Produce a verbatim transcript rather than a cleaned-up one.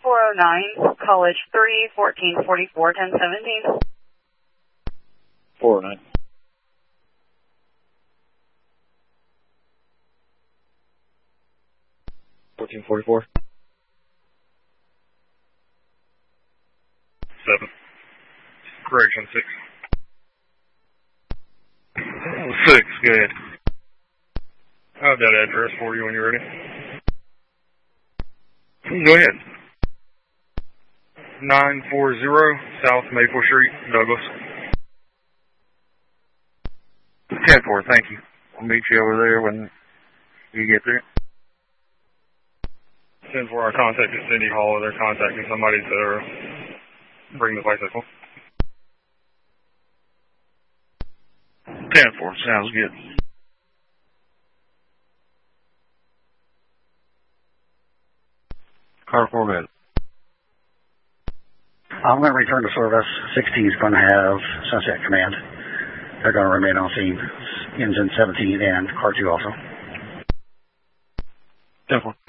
four oh nine, College three, fourteen forty-four, ten seventeen. four oh nine. fourteen forty-four. seven. Correction, six. six, good. I have that address for you when you're ready. Go ahead. nine forty South Maple Street, Douglas. ten four, thank you. I'll meet you over there when you get there. ten four, our contact at City Hall. They're contacting somebody to bring the bicycle. ten four, sounds good. Car format. I'm going to return to service. sixteen is going to have Sunset Command. They're going to remain on scene. Engine seventeen and car two also. ten four.